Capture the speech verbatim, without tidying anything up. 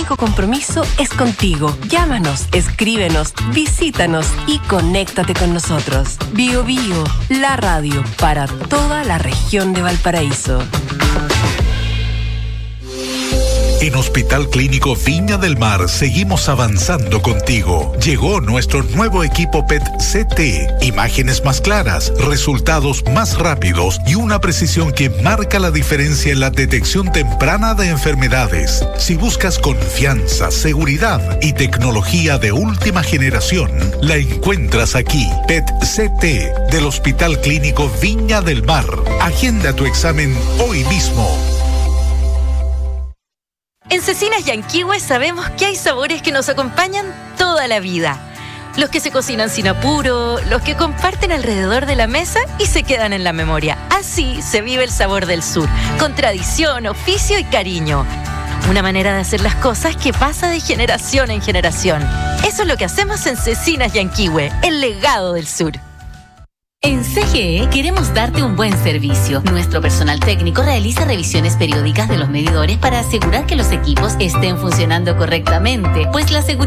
único compromiso es contigo. Llámanos, escríbenos, visítanos y conéctate con nosotros. Bio Bio, la radio para toda la región de Valparaíso. En Hospital Clínico Viña del Mar seguimos avanzando contigo. Llegó nuestro nuevo equipo P E T C T. Imágenes más claras, resultados más rápidos y una precisión que marca la diferencia en la detección temprana de enfermedades. Si buscas confianza, seguridad y tecnología de última generación, la encuentras aquí. P E T C T del Hospital Clínico Viña del Mar. Agenda tu examen hoy mismo. En Cecinas Yanquihue sabemos que hay sabores que nos acompañan toda la vida. Los que se cocinan sin apuro, los que comparten alrededor de la mesa y se quedan en la memoria. Así se vive el sabor del sur, con tradición, oficio y cariño. Una manera de hacer las cosas que pasa de generación en generación. Eso es lo que hacemos en Cecinas Yanquihue, el legado del sur. En C G E queremos darte un buen servicio. Nuestro personal técnico realiza revisiones periódicas de los medidores para asegurar que los equipos estén funcionando correctamente, pues la seguridad